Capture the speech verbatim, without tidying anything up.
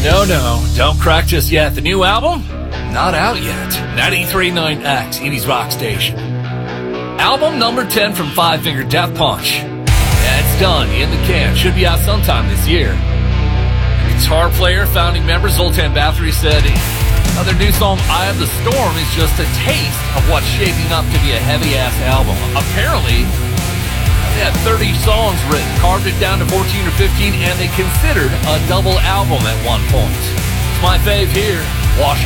No, no, don't crack just yet. The new album? Not out yet. ninety-three point nine X, Eddie's Rock Station. Album number ten from Five Finger Death Punch. Yeah, it's done, in the can. Should be out sometime this year. The guitar player, founding member Zoltan Bathory said, uh, their new song, Eye of the Storm, is just a taste of what's shaping up to be a heavy-ass album. Apparently, they had thirty songs written, carved it down to fourteen or fifteen, and they considered a double album at one point. It's my fave here. Wash